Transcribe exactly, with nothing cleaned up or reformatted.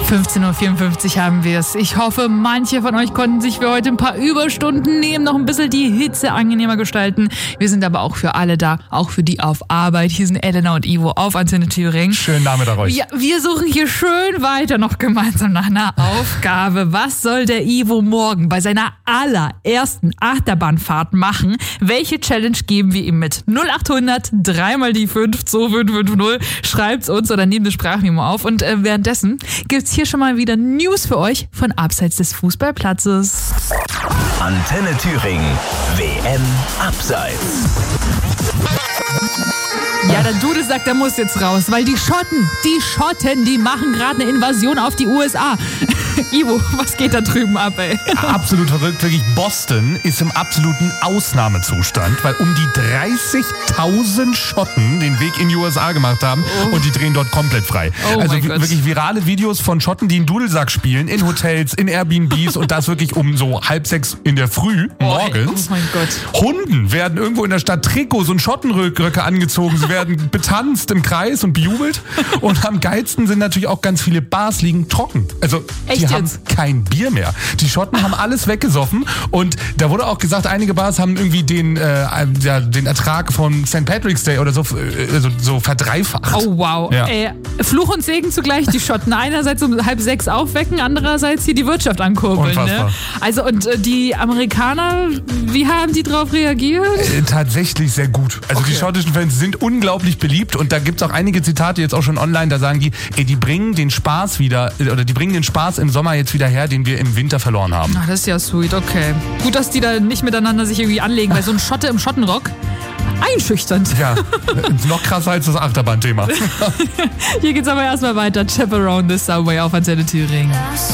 fünfzehn Uhr vierundfünfzig haben wir es. Ich hoffe, manche von euch konnten sich für heute ein paar Überstunden nehmen, noch ein bisschen die Hitze angenehmer gestalten. Wir sind aber auch für alle da, auch für die auf Arbeit. Hier sind Elena und Ivo auf Antenne Thüringen. Schönen Nachmittag euch. Ja, wir suchen hier schön weiter noch gemeinsam nach einer Aufgabe. Was soll der Ivo morgen bei seiner allerersten Achterbahnfahrt machen? Welche Challenge geben wir ihm mit? null acht hundert drei mal die fünf zwei fünf fünf null. Schreibt's uns oder nehmt eine Sprachmemo auf. Und äh, währenddessen gibt's hier schon mal wieder News für euch von abseits des Fußballplatzes. Antenne Thüringen, W M Abseits. Ja, der Dude sagt, der muss jetzt raus, weil die Schotten, die Schotten, die machen gerade eine Invasion auf die U S A. Ivo, was geht da drüben ab, ey? Ja, absolut verrückt. Wirklich, Boston ist im absoluten Ausnahmezustand, weil um die dreißigtausend Schotten den Weg in die U S A gemacht haben oh. und die drehen dort komplett frei. Oh also mein wirklich Gott. virale Videos von Schotten, die einen Dudelsack spielen, in Hotels, in Airbnbs und das wirklich um so halb sechs in der Früh, oh, morgens. Oh mein Gott. Hunden werden irgendwo in der Stadt Trikots und Schottenröcke angezogen. Sie werden betanzt im Kreis und bejubelt. Und am geilsten sind natürlich auch ganz viele Bars liegen trocken. Also Echt die haben jetzt? kein Bier mehr. Die Schotten haben alles weggesoffen und da wurde auch gesagt, einige Bars haben irgendwie den, äh, ja, den Ertrag von Sankt Patrick's Day oder so, äh, so, so verdreifacht. Oh wow. Ja. Ey, Fluch und Segen zugleich, die Schotten. Einerseits um halb sechs aufwecken, andererseits hier die Wirtschaft ankurbeln. Unfassbar. Ne? Also und äh, die Amerikaner, wie haben die drauf reagiert? Äh, tatsächlich sehr gut. Also Okay. die schottischen Fans sind unglaublich beliebt und da gibt's auch einige Zitate jetzt auch schon online, da sagen die, ey, die bringen den Spaß wieder, oder die bringen den Spaß im Sommer jetzt wieder her, den wir im Winter verloren haben. Ach, das ist ja sweet, okay. Gut, dass die da nicht miteinander sich irgendwie anlegen, weil so ein Schotte im Schottenrock, einschüchternd. Ja, noch krasser als das Achterbahnthema. Hier geht's aber erstmal weiter. Chaperone the Subway auf Antenne Thüringen.